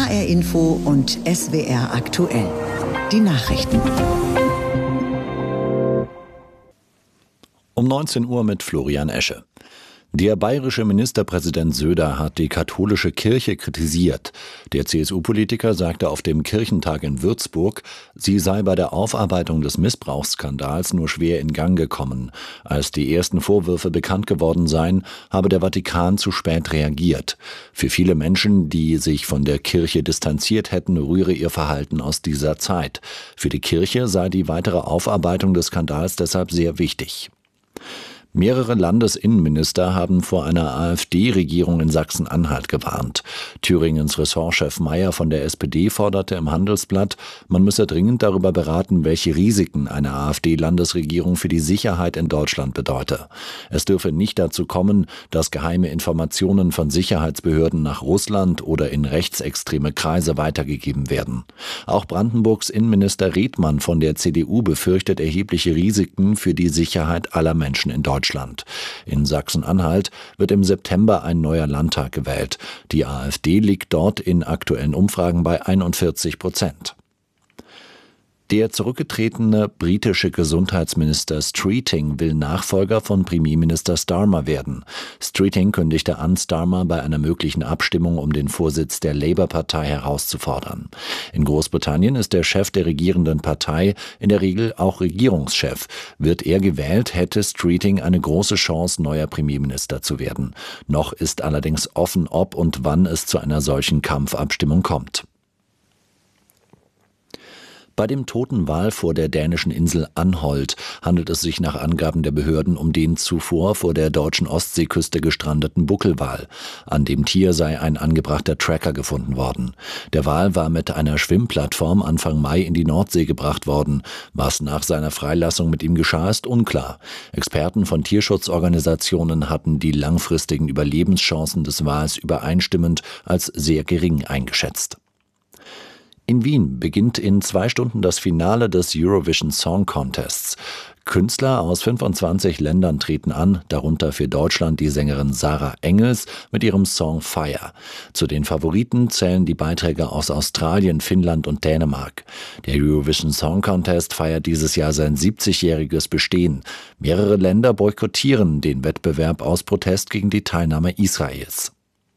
HR Info und SWR aktuell. Die Nachrichten. Um 19 Uhr mit Florian Esche. Der bayerische Ministerpräsident Söder hat die katholische Kirche kritisiert. Der CSU-Politiker sagte auf dem Kirchentag in Würzburg, sie sei bei der Aufarbeitung des Missbrauchsskandals nur schwer in Gang gekommen. Als die ersten Vorwürfe bekannt geworden seien, habe der Vatikan zu spät reagiert. Für viele Menschen, die sich von der Kirche distanziert hätten, rühre ihr Verhalten aus dieser Zeit. Für die Kirche sei die weitere Aufarbeitung des Skandals deshalb sehr wichtig. Mehrere Landesinnenminister haben vor einer AfD-Regierung in Sachsen-Anhalt gewarnt. Thüringens Ressortchef Mayer von der SPD forderte im Handelsblatt, man müsse dringend darüber beraten, welche Risiken eine AfD-Landesregierung für die Sicherheit in Deutschland bedeute. Es dürfe nicht dazu kommen, dass geheime Informationen von Sicherheitsbehörden nach Russland oder in rechtsextreme Kreise weitergegeben werden. Auch Brandenburgs Innenminister Redmann von der CDU befürchtet erhebliche Risiken für die Sicherheit aller Menschen in Deutschland. In Sachsen-Anhalt wird im September ein neuer Landtag gewählt. Die AfD liegt dort in aktuellen Umfragen bei 41%. Der zurückgetretene britische Gesundheitsminister Streeting will Nachfolger von Premierminister Starmer werden. Streeting kündigte an, Starmer bei einer möglichen Abstimmung um den Vorsitz der Labour-Partei herauszufordern. In Großbritannien ist der Chef der regierenden Partei in der Regel auch Regierungschef. Wird er gewählt, hätte Streeting eine große Chance, neuer Premierminister zu werden. Noch ist allerdings offen, ob und wann es zu einer solchen Kampfabstimmung kommt. Bei dem toten Wal vor der dänischen Insel Anholt handelt es sich nach Angaben der Behörden um den zuvor vor der deutschen Ostseeküste gestrandeten Buckelwal. An dem Tier sei ein angebrachter Tracker gefunden worden. Der Wal war mit einer Schwimmplattform Anfang Mai in die Nordsee gebracht worden. Was nach seiner Freilassung mit ihm geschah, ist unklar. Experten von Tierschutzorganisationen hatten die langfristigen Überlebenschancen des Wals übereinstimmend als sehr gering eingeschätzt. In Wien beginnt in 2 Stunden das Finale des Eurovision Song Contests. Künstler aus 25 Ländern treten an, darunter für Deutschland die Sängerin Sarah Engels mit ihrem Song Fire. Zu den Favoriten zählen die Beiträge aus Australien, Finnland und Dänemark. Der Eurovision Song Contest feiert dieses Jahr sein 70-jähriges Bestehen. Mehrere Länder boykottieren den Wettbewerb aus Protest gegen die Teilnahme Israels.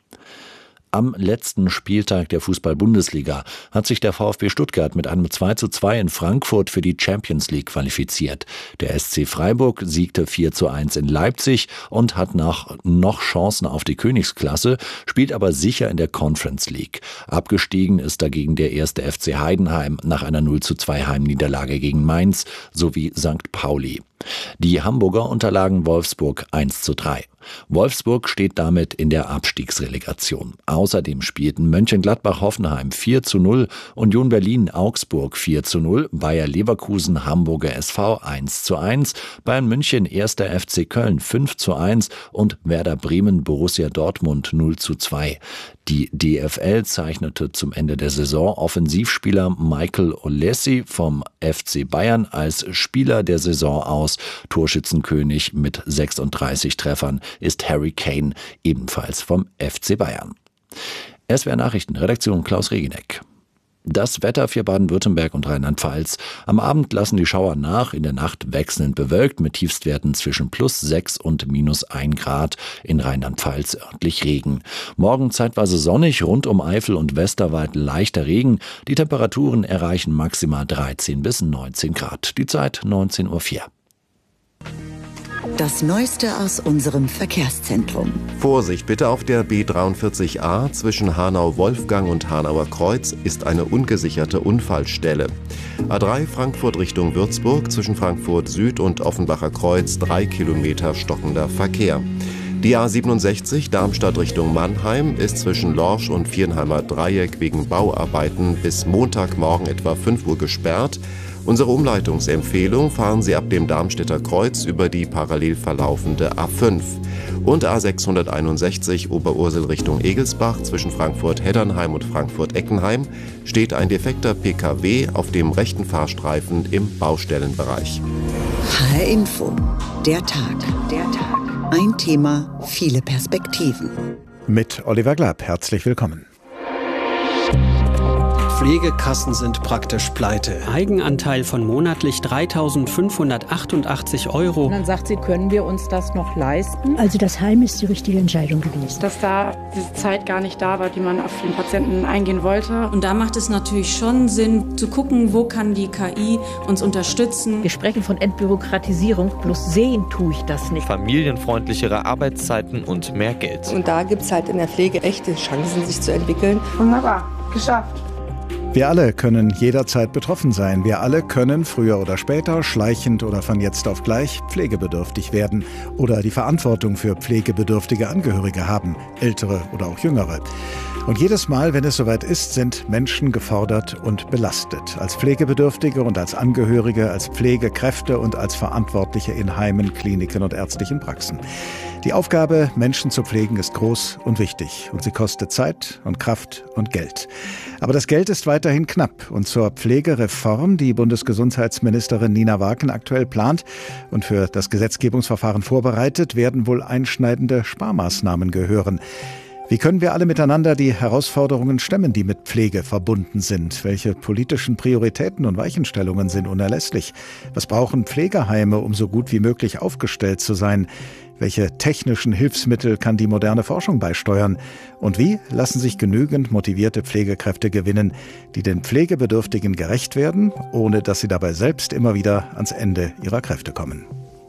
Am letzten Spieltag der Fußball-Bundesliga hat sich der VfB Stuttgart mit einem 2:2 in Frankfurt für die Champions League qualifiziert. Der SC Freiburg siegte 4:1 in Leipzig und hat noch Chancen auf die Königsklasse, spielt aber sicher in der Conference League. Abgestiegen ist dagegen der erste FC Heidenheim nach einer 0:2 Heimniederlage gegen Mainz sowie St. Pauli. Die Hamburger unterlagen Wolfsburg 1:3. Wolfsburg steht damit in der Abstiegsrelegation. Außerdem spielten Mönchengladbach-Hoffenheim 4:0, Union Berlin-Augsburg 4:0, Bayer Leverkusen Hamburger SV 1:1, Bayern München 1. FC Köln 5:1 und Werder Bremen Borussia Dortmund 0:2. Die DFL zeichnete zum Ende der Saison Offensivspieler Michael Olesi vom FC Bayern als Spieler der Saison aus. Torschützenkönig mit 36 Treffern ist Harry Kane, ebenfalls vom FC Bayern. SWR Nachrichten, Redaktion Klaus Regeneck. Das Wetter für Baden-Württemberg und Rheinland-Pfalz. Am Abend lassen die Schauer nach, in der Nacht wechselnd bewölkt mit Tiefstwerten zwischen +6 und -1 Grad. In Rheinland-Pfalz örtlich Regen. Morgen zeitweise sonnig, rund um Eifel und Westerwald leichter Regen. Die Temperaturen erreichen maximal 13 bis 19 Grad. Die Zeit 19:04 Uhr. Das Neueste aus unserem Verkehrszentrum. Vorsicht bitte, auf der B43a zwischen Hanau-Wolfgang und Hanauer Kreuz ist eine ungesicherte Unfallstelle. A3 Frankfurt Richtung Würzburg zwischen Frankfurt Süd und Offenbacher Kreuz 3 Kilometer stockender Verkehr. Die A67 Darmstadt Richtung Mannheim ist zwischen Lorsch und Viernheimer Dreieck wegen Bauarbeiten bis Montagmorgen etwa 5 Uhr gesperrt. Unsere Umleitungsempfehlung: fahren Sie ab dem Darmstädter Kreuz über die parallel verlaufende A5. Und A661 Oberursel Richtung Egelsbach zwischen Frankfurt-Heddernheim und Frankfurt-Eckenheim steht ein defekter PKW auf dem rechten Fahrstreifen im Baustellenbereich. HR Info. Der Tag. Ein Thema, viele Perspektiven. Mit Oliver Glapp, herzlich willkommen. Pflegekassen sind praktisch pleite. Eigenanteil von monatlich 3.588 €. Und dann sagt sie, können wir uns das noch leisten? Also das Heim ist die richtige Entscheidung gewesen. Dass da diese Zeit gar nicht da war, die man auf den Patienten eingehen wollte. Und da macht es natürlich schon Sinn, zu gucken, wo kann die KI uns unterstützen. Wir sprechen von Entbürokratisierung, bloß sehen tue ich das nicht. Familienfreundlichere Arbeitszeiten und mehr Geld. Und da gibt es halt in der Pflege echte Chancen, sich zu entwickeln. Wunderbar, geschafft. Wir alle können jederzeit betroffen sein. Wir alle können früher oder später, schleichend oder von jetzt auf gleich, pflegebedürftig werden oder die Verantwortung für pflegebedürftige Angehörige haben, ältere oder auch jüngere. Und jedes Mal, wenn es soweit ist, sind Menschen gefordert und belastet. Als Pflegebedürftige und als Angehörige, als Pflegekräfte und als Verantwortliche in Heimen, Kliniken und ärztlichen Praxen. Die Aufgabe, Menschen zu pflegen, ist groß und wichtig. Und sie kostet Zeit und Kraft und Geld. Aber das Geld ist weiterhin knapp. Und zur Pflegereform, die Bundesgesundheitsministerin Nina Waken aktuell plant und für das Gesetzgebungsverfahren vorbereitet, werden wohl einschneidende Sparmaßnahmen gehören. Wie können wir alle miteinander die Herausforderungen stemmen, die mit Pflege verbunden sind? Welche politischen Prioritäten und Weichenstellungen sind unerlässlich? Was brauchen Pflegeheime, um so gut wie möglich aufgestellt zu sein? Welche technischen Hilfsmittel kann die moderne Forschung beisteuern? Und wie lassen sich genügend motivierte Pflegekräfte gewinnen, die den Pflegebedürftigen gerecht werden, ohne dass sie dabei selbst immer wieder ans Ende ihrer Kräfte kommen?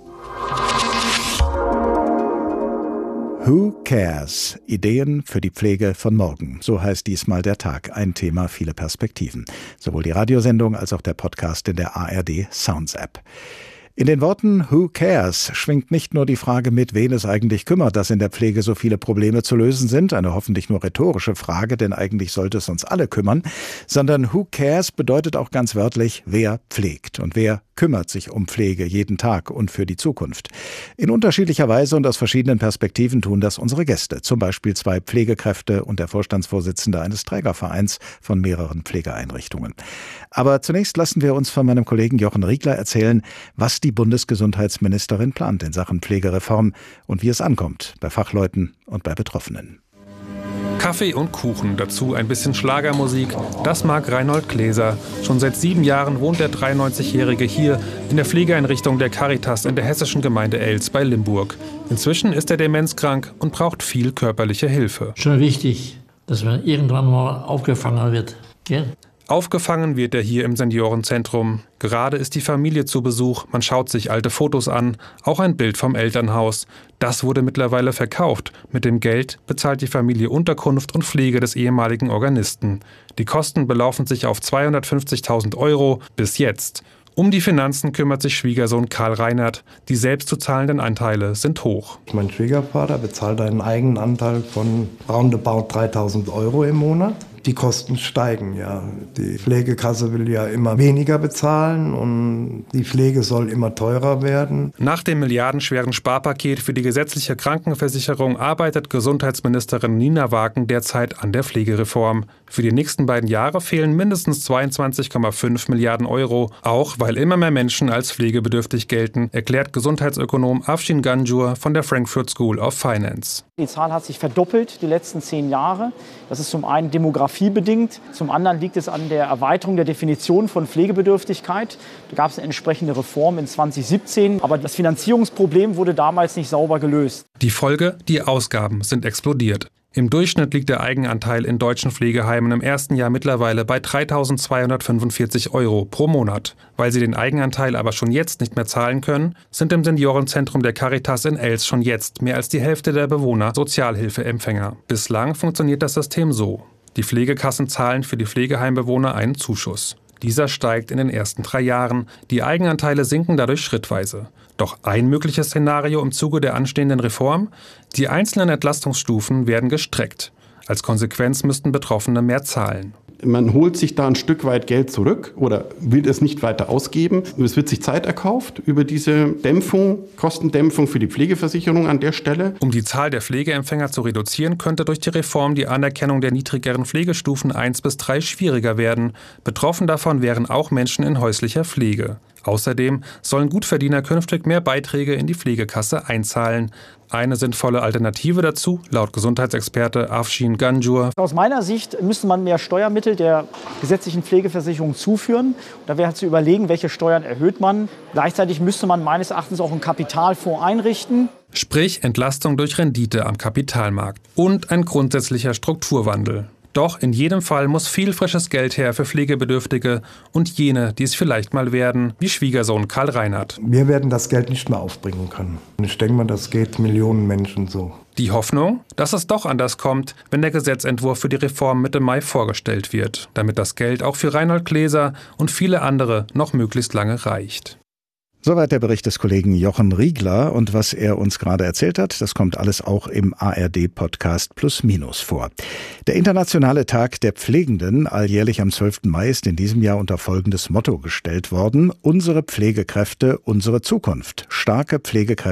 Who Cares? Ideen für die Pflege von morgen. So heißt diesmal der Tag. Ein Thema, viele Perspektiven. Sowohl die Radiosendung als auch der Podcast in der ARD Sounds App. In den Worten Who Cares schwingt nicht nur die Frage mit, wen es eigentlich kümmert, dass in der Pflege so viele Probleme zu lösen sind, eine hoffentlich nur rhetorische Frage, denn eigentlich sollte es uns alle kümmern, sondern Who Cares bedeutet auch ganz wörtlich, wer pflegt und wer kümmert sich um Pflege jeden Tag und für die Zukunft. In unterschiedlicher Weise und aus verschiedenen Perspektiven tun das unsere Gäste, zum Beispiel 2 Pflegekräfte und der Vorstandsvorsitzende eines Trägervereins von mehreren Pflegeeinrichtungen. Aber zunächst lassen wir uns von meinem Kollegen Jochen Riegler erzählen, was die Bundesgesundheitsministerin plant in Sachen Pflegereform und wie es ankommt bei Fachleuten und bei Betroffenen. Kaffee und Kuchen, dazu ein bisschen Schlagermusik, das mag Reinhold Gläser. Schon seit 7 Jahren wohnt der 93-Jährige hier in der Pflegeeinrichtung der Caritas in der hessischen Gemeinde Elz bei Limburg. Inzwischen ist er demenzkrank und braucht viel körperliche Hilfe. Schon wichtig, dass man irgendwann mal aufgefangen wird, gell? Aufgefangen wird er hier im Seniorenzentrum. Gerade ist die Familie zu Besuch, man schaut sich alte Fotos an, auch ein Bild vom Elternhaus. Das wurde mittlerweile verkauft. Mit dem Geld bezahlt die Familie Unterkunft und Pflege des ehemaligen Organisten. Die Kosten belaufen sich auf 250.000 € bis jetzt. Um die Finanzen kümmert sich Schwiegersohn Karl Reinert. Die selbst zu zahlenden Anteile sind hoch. Mein Schwiegervater bezahlt einen Eigenanteil von roundabout 3.000 € im Monat. Die Kosten steigen, ja. Die Pflegekasse will ja immer weniger bezahlen und die Pflege soll immer teurer werden. Nach dem milliardenschweren Sparpaket für die gesetzliche Krankenversicherung arbeitet Gesundheitsministerin Nina Waken derzeit an der Pflegereform. Für die nächsten beiden Jahre fehlen mindestens 22,5 Milliarden €, auch weil immer mehr Menschen als pflegebedürftig gelten, erklärt Gesundheitsökonom Afshin Ganjur von der Frankfurt School of Finance. Die Zahl hat sich verdoppelt die letzten 10 Jahre. Das ist zum einen demografiebedingt, zum anderen liegt es an der Erweiterung der Definition von Pflegebedürftigkeit. Da gab es eine entsprechende Reform in 2017, aber das Finanzierungsproblem wurde damals nicht sauber gelöst. Die Folge: Die Ausgaben sind explodiert. Im Durchschnitt liegt der Eigenanteil in deutschen Pflegeheimen im ersten Jahr mittlerweile bei 3.245 € pro Monat. Weil sie den Eigenanteil aber schon jetzt nicht mehr zahlen können, sind im Seniorenzentrum der Caritas in Elz schon jetzt mehr als die Hälfte der Bewohner Sozialhilfeempfänger. Bislang funktioniert das System so: Die Pflegekassen zahlen für die Pflegeheimbewohner einen Zuschuss. Dieser steigt in den ersten 3 Jahren. Die Eigenanteile sinken dadurch schrittweise. Doch ein mögliches Szenario im Zuge der anstehenden Reform: Die einzelnen Entlastungsstufen werden gestreckt. Als Konsequenz müssten Betroffene mehr zahlen. Man holt sich da ein Stück weit Geld zurück oder will es nicht weiter ausgeben. Es wird sich Zeit erkauft über diese Dämpfung, Kostendämpfung für die Pflegeversicherung an der Stelle. Um die Zahl der Pflegeempfänger zu reduzieren, könnte durch die Reform die Anerkennung der niedrigeren Pflegestufen 1 bis 3 schwieriger werden. Betroffen davon wären auch Menschen in häuslicher Pflege. Außerdem sollen Gutverdiener künftig mehr Beiträge in die Pflegekasse einzahlen. Eine sinnvolle Alternative dazu, laut Gesundheitsexperte Afshin Ganjur: Aus meiner Sicht müsste man mehr Steuermittel der gesetzlichen Pflegeversicherung zuführen. Da wäre zu überlegen, welche Steuern erhöht man. Gleichzeitig müsste man meines Erachtens auch einen Kapitalfonds einrichten. Sprich Entlastung durch Rendite am Kapitalmarkt und ein grundsätzlicher Strukturwandel. Doch in jedem Fall muss viel frisches Geld her für Pflegebedürftige und jene, die es vielleicht mal werden, wie Schwiegersohn Karl Reinhardt. Wir werden das Geld nicht mehr aufbringen können. Ich denke mal, das geht Millionen Menschen so. Die Hoffnung, dass es doch anders kommt, wenn der Gesetzentwurf für die Reform Mitte Mai vorgestellt wird, damit das Geld auch für Reinhold Gläser und viele andere noch möglichst lange reicht. Soweit der Bericht des Kollegen Jochen Riegler, und was er uns gerade erzählt hat, das kommt alles auch im ARD-Podcast Plus Minus vor. Der Internationale Tag der Pflegenden, alljährlich am 12. Mai, ist in diesem Jahr unter folgendes Motto gestellt worden: Unsere Pflegekräfte, unsere Zukunft. Starke Pflegekräfte